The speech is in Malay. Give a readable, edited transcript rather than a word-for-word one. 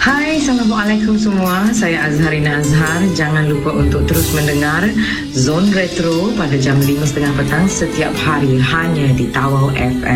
Hai, Assalamualaikum semua. Saya Azharina Azhar. Jangan lupa untuk terus mendengar Zone Retro pada jam 5.30 petang setiap hari hanya di Tawau FM.